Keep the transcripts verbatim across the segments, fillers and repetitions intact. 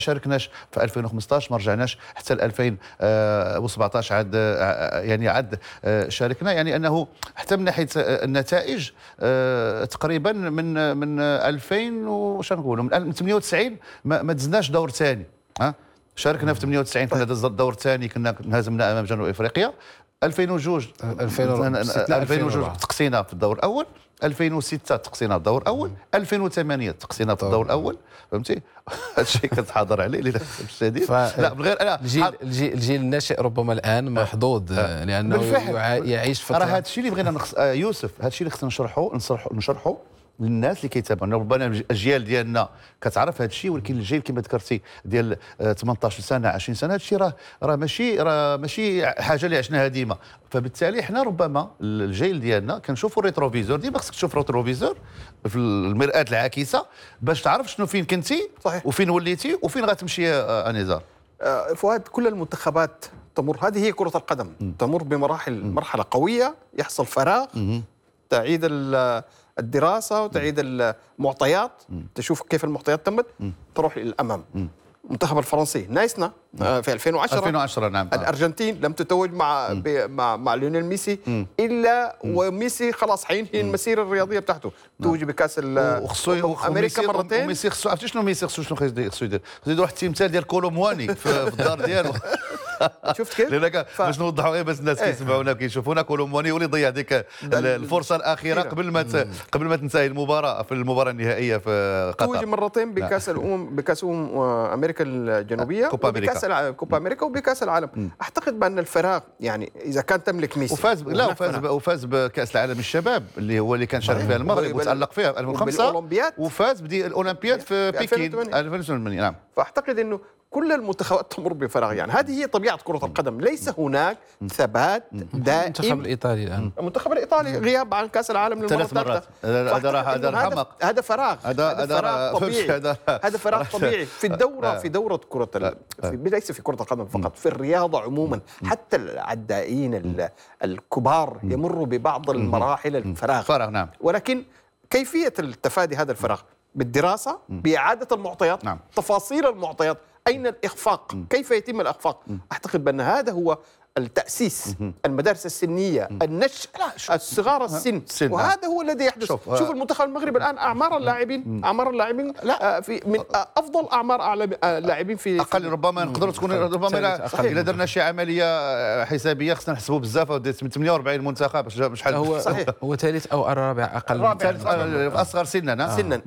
شاركناش في ألفين وخمسطاش، ما رجعناش حتى ل ألفين وسبعطاش عاد يعني عاد شاركنا. يعني انه حتى من ناحيه النتائج تقريبا من من ألفين وش نقولوا من ثمانية وتسعين ما, ما دزناش دور ثاني. ها شاركنا في ثمانية وتسعين كنا دز الدور الثاني، كنا انهزمنا امام جنوب افريقيا. ألفين وجوج ألفين وجوج تقصينا في الدور الاول، ألفين وستة تقصينا في الدور الاول، ألفين وثمانية تقصينا في الدور الاول. فهمتي هذا الشيء كنتحاضر عليه للاسف الشديد. ف... لا بالغير انا الجيل الجيل, الجيل الناشئ ربما الان محظوظ آه. لانه بالفعل يعيش فتره. راه هذا الشيء اللي بغينا نخص... آه يوسف، هذا الشيء اللي خصنا نشرحوا نشرحوا نشرحوا للناس اللي كيتابعونا. ربما الاجيال ديالنا كتعرف هذا الشيء، ولكن الجيل كما ذكرتي ديال ثمانطاش سنه عشرين سنه هذا الشيء راه راه ماشي راه ماشي حاجه اللي عشناها ديما. فبالتالي حنا ربما الجيل ديالنا كنشوفوا الريتروفيزور، ديما خصك تشوف الريتروفيزور في المرآة العاكسه باش تعرف شنو فين كنتي صحيح، وفين وليتي وفين غتمشي يا نزار. آه فؤاد، كل المنتخبات تمر، هذه هي كره القدم، م. تمر بمراحل م. مرحله قويه، يحصل فراغ، م. تعيد الدراسه وتعيد المعطيات، م. تشوف كيف المعطيات تمت، م. تروح للامام. م. المنتخب الفرنسي نايسنا في ألفين وعشرة ألفين وعشرة نعم. الارجنتين لم تتوج مع مع مع ليونيل ميسي م. الا م. وميسي خلاص حينهي المسيره الرياضيه بتاعته، توج بكاس امريكا مرتين. وميسي خصو، عرفتي شنو ميسي خصو شنو خصو يدير؟ خصو يدير واحد التمثال ديال كولومواني في الدار ديالو. شفت كيف؟ لأنك ف... باش نوضحوا غير باش الناس ايه. كيسمعونا كيشوفونا كولومواني ولي ضيع ديك الفرصه الاخيره قبل ما ت... قبل ما تنتهي المباراه في المباراه النهائيه في قطر. توج مرتين بكاس الامم، بكاس امم امريكا الجنوبيه، كوبا امريكا، وبكاس الع... كوبا امريكا وبكاس العالم. م. اعتقد بان الفراغ يعني اذا كان تملك ميسي وفاز ب... لا وفاز ب... وفاز بكاس العالم الشباب اللي هو اللي كان شارك فيها المغرب وتالق فيها ألفين وخمسة، وفاز بدي الاولمبياد في بكين ألفين وثمانية. نعم. فاعتقد انه كل المنتخبات تمر بفراغ، يعني هذه هي طبيعه كره القدم، ليس هناك ثبات دائم. المنتخب الايطالي الان، المنتخب الايطالي غياب عن كاس العالم ثلاث مرات، هذا هذا حمق، هذا فراغ، هذا فراغ طبيعي، هذا فراغ طبيعي في الدوره في دوره كره ال... ليس في كره القدم فقط، في الرياضه عموما. حتى العدائين الكبار يمروا ببعض المراحل الفراغ فراغ. نعم. ولكن كيفيه التفادي هذا الفراغ بالدراسه، باعاده المعطيات، نعم. تفاصيل المعطيات، أين الإخفاق؟ م. كيف يتم الإخفاق؟ م. أعتقد بأن هذا هو التأسيس، م. المدارس السنية، م. النشء، الصغار السن، سن. وهذا هو الذي يحدث. شوف, شوف المنتخب المغربي الآن، أعمار اللاعبين أعمار اللاعبين لا في من أفضل أعمار اللاعبين في أقل، ربما نقدر تكون ربما إذا درنا شي عملية حسابية خصنا نحسبوا بزاف، ثمانية وأربعين منتخب شحال هو صحيح، هو ثالث أو الرابع أقل، ثالث أصغر سنا. سنا.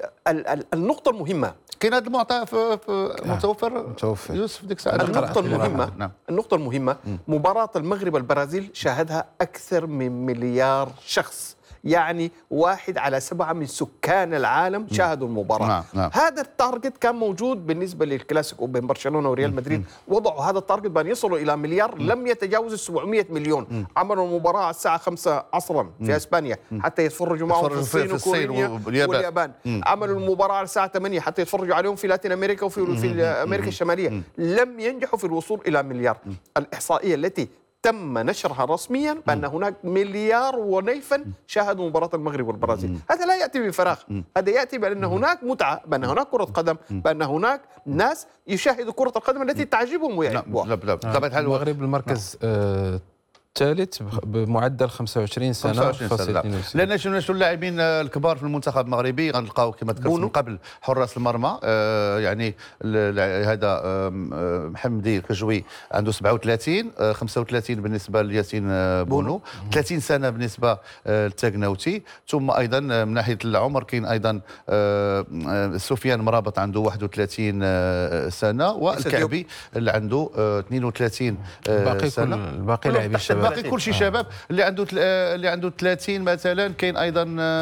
النقطة المهمة، كاين هذا المعطى في, في متوفر متوفر يوسف ديك الساعه. النقطة المهمة نعم. النقطة المهمة مباراة المغرب والبرازيل شاهدها أكثر من مليار شخص، يعني واحد على سبعة من سكان العالم شاهدوا المباراة. نعم. نعم. هذا التارجت كان موجود بالنسبة للكلاسيكو بين برشلونة وريال مدريد، وضعوا هذا التارجت بأن يصلوا إلى مليار، م. لم يتجاوز سبعمائة مليون. م. عملوا المباراة على الساعة خمسة عصرا في اسبانيا حتى يتفرجوا معهم في الصين وكوريا واليابان. م. عملوا المباراة على الساعة ثمانية حتى يتفرجوا عليهم في لاتين أمريكا وفي م. في أمريكا الشمالية. م. لم ينجحوا في الوصول إلى مليار. م. الإحصائية التي تم نشرها رسميا بأن هناك مليار ونيفا شاهدوا مباراة المغرب والبرازيل. هذا لا يأتي بفراغ، هذا يأتي بأن هناك متعة، بأن هناك كرة قدم، بأن هناك ناس يشاهدوا كرة القدم التي تعجبهم ويعجبوها. لا لا طبعا المغرب المركز آه الثالث بمعدل خمسة وعشرين سنة، لان شنو شنو اللاعبين الكبار في المنتخب المغربي غنلقاو كما ذكرت من قبل حراس المرمى. آه يعني هذا آه محمدي الكجوي عنده سبعة وثلاثين، آه خمسة وثلاثين بالنسبه لياسين آه بونو، ثلاثين سنه بالنسبه آه للتاغناوتي. ثم ايضا من ناحيه العمر كاين ايضا آه سفيان مرابط عنده واحد وثلاثين آه سنه، والكعبي اللي عنده آه اثنين وثلاثين آه سنه. الباقي لاعبين الشباب، باقي كل شيء شباب. اللي عنده اللي عنده ثلاثين مثلا كاين ايضا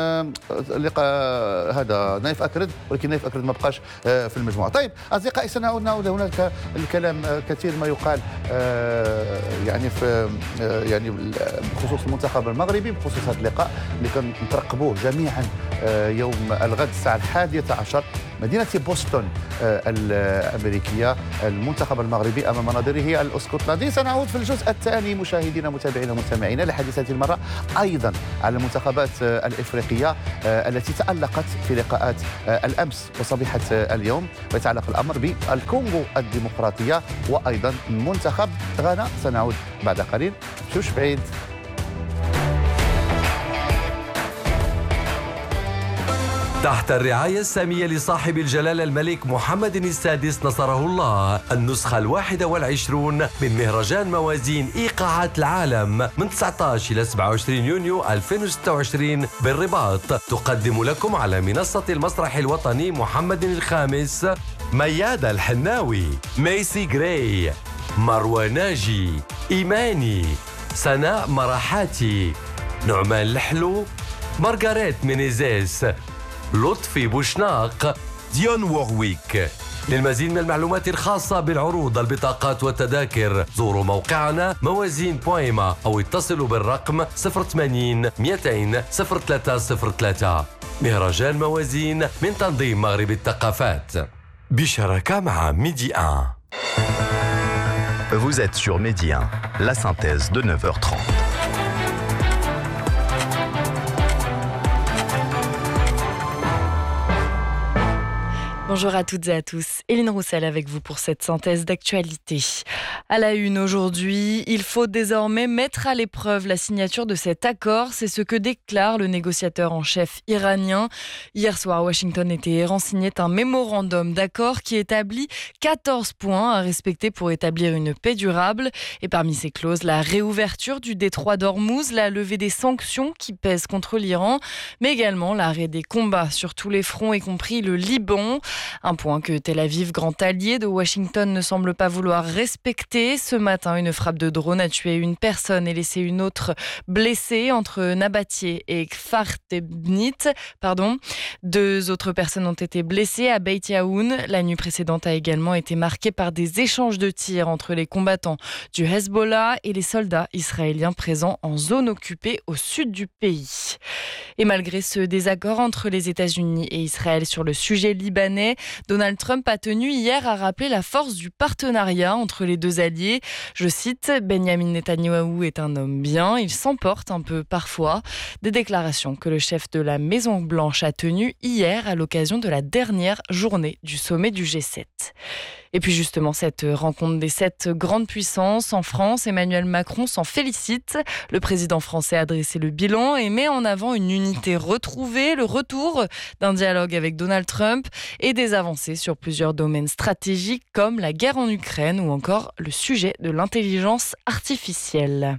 لقاء هذا نايف اكرد، ولكن نايف اكرد ما بقاش في المجموعه. طيب اصدقائي، سنعود نعود هناك الكلام كثير ما يقال يعني في يعني بخصوص المنتخب المغربي، بخصوص هذا اللقاء اللي كنترقبوه جميعا يوم الغد الساعة الحادية عشر مدينة بوسطن الأمريكية. المنتخب المغربي أمام نظيره الاسكتلندي. سنعود في الجزء الثاني مشاهدينا متابعينا ومستمعينا لحديث هذه المرة أيضا على المنتخبات الإفريقية التي تألقت في لقاءات الأمس وصبيحة اليوم، ويتعلق الأمر بالكونغو الديمقراطية وأيضا منتخب غانا. سنعود بعد قليل، شوش بعيد. تحت الرعاية السامية لصاحب الجلالة الملك محمد السادس نصره الله، النسخة الواحدة والعشرون من مهرجان موازين إيقاعات العالم من تسعة عشر إلى سبعة وعشرين يونيو ألفين وستة وعشرين بالرباط، تقدم لكم على منصة المسرح الوطني محمد الخامس ميادة الحناوي، ميسي غراي، مروى ناجي، إيماني، سناء مرحاتي، نعمان الحلو، مارغاريت مينيزيس، لطفي بوشناق، ديون وورويك. للمزيد من المعلومات الخاصة بالعروض، البطاقات والتذاكر زوروا موقعنا موازين بويما أو اتصلوا بالرقم صفر ثمانين مئتين صفر ثلاثة صفر ثلاثة. مهرجان موازين من تنظيم مغرب الثقافات بشراكة مع ميدي واحد. Vous êtes sur Midi un, la synthèse de neuf heures trente. Bonjour à toutes et à tous, Éline Roussel avec vous pour cette synthèse d'actualité. À la une aujourd'hui, il faut désormais mettre à l'épreuve la signature de cet accord. C'est ce que déclare le négociateur en chef iranien. Hier soir, Washington et Téhéran signaient un mémorandum d'accord qui établit quatorze points à respecter pour établir une paix durable. Et parmi ces clauses, la réouverture du détroit d'Ormuz, la levée des sanctions qui pèsent contre l'Iran, mais également l'arrêt des combats sur tous les fronts, y compris le Liban. Un point que Tel Aviv, grand allié de Washington, ne semble pas vouloir respecter. Ce matin, une frappe de drone a tué une personne et laissé une autre blessée entre Nabatieh et Kfar Tebnit. Pardon. Deux autres personnes ont été blessées à Beit Yaoun. La nuit précédente a également été marquée par des échanges de tirs entre les combattants du Hezbollah et les soldats israéliens présents en zone occupée au sud du pays. Et malgré ce désaccord entre les États-Unis et Israël sur le sujet libanais, Donald Trump a tenu hier à rappeler la force du partenariat entre les deux alliés. Je cite, « Benjamin Netanyahou est un homme bien, il s'emporte un peu parfois ». Des déclarations que le chef de la Maison-Blanche a tenues hier à l'occasion de la dernière journée du sommet du G sept. Et puis justement, cette rencontre des sept grandes puissances en France, Emmanuel Macron s'en félicite. Le président français a dressé le bilan et met en avant une unité retrouvée, le retour d'un dialogue avec Donald Trump et des avancées sur plusieurs domaines stratégiques comme la guerre en Ukraine ou encore le sujet de l'intelligence artificielle.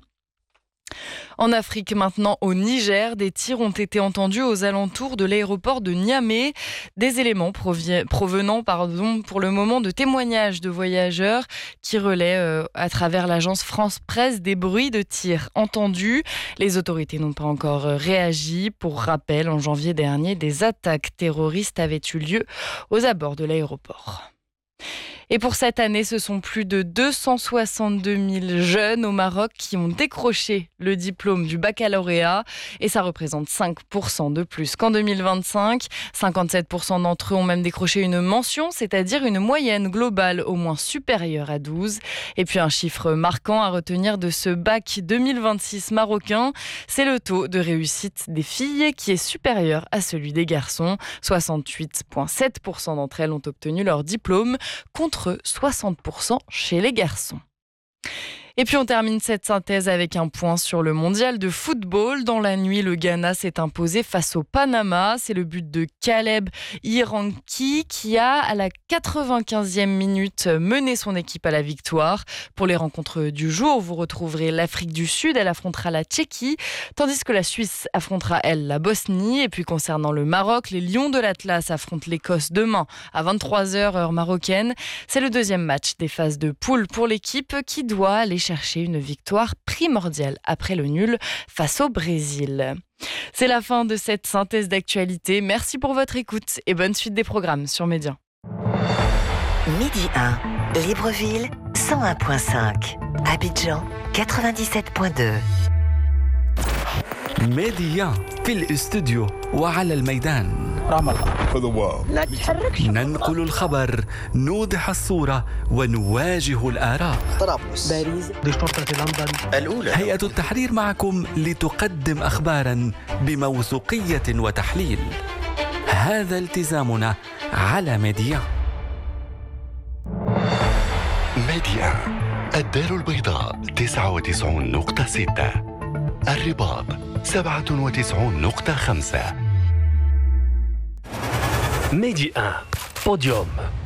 En Afrique maintenant, au Niger, des tirs ont été entendus aux alentours de l'aéroport de Niamey. Des éléments provi- provenant pardon, pour le moment de témoignages de voyageurs qui relaient euh, à travers l'agence France Presse des bruits de tirs entendus. Les autorités n'ont pas encore réagi. Pour rappel, en janvier dernier, des attaques terroristes avaient eu lieu aux abords de l'aéroport. Et pour cette année, ce sont plus de deux cent soixante-deux mille jeunes au Maroc qui ont décroché le diplôme du baccalauréat et ça représente cinq pour cent de plus qu'en deux mille vingt-cinq. cinquante-sept pour cent d'entre eux ont même décroché une mention, c'est-à-dire une moyenne globale au moins supérieure à douze. Et puis un chiffre marquant à retenir de ce bac deux mille vingt-six marocain, c'est le taux de réussite des filles qui est supérieur à celui des garçons. soixante-huit virgule sept pour cent d'entre elles ont obtenu leur diplôme contre soixante pour cent chez les garçons. Et puis on termine cette synthèse avec un point sur le mondial de football. Dans la nuit, le Ghana s'est imposé face au Panama. C'est le but de Caleb Iranki qui a, à la quatre-vingt-quinzième minute, mené son équipe à la victoire. Pour les rencontres du jour, vous retrouverez l'Afrique du Sud. Elle affrontera la Tchéquie, tandis que la Suisse affrontera, elle, la Bosnie. Et puis concernant le Maroc, les Lions de l'Atlas affrontent l'Écosse demain à vingt-trois heures, heure marocaine. C'est le deuxième match des phases de poule pour l'équipe qui doit aller chercher une victoire primordiale après le nul face au Brésil. C'est la fin de cette synthèse d'actualité. Merci pour votre écoute et bonne suite des programmes sur Média. Midi un, Libreville cent un virgule cinq, Abidjan quatre-vingt-dix-sept virgule deux. ميديان في الاستوديو وعلى الميدان. رام الله. لا تحركش. ننقل الخبر، نوضح الصورة، ونواجه الآراء. طرابلس، باريس، دي شرطة لندن الأولى. هيئة التحرير معكم لتقدم أخبارا بموثوقية وتحليل. هذا التزامنا على ميديان. ميديان، الدار البيضاء تسعة وتسعين نقطة ستة، الرباط سبعة وتسعين نقطة خمسة. ميديان بوديوم.